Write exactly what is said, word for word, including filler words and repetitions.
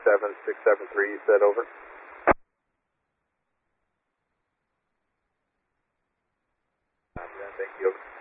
seven six seven three, you said over. Thank you.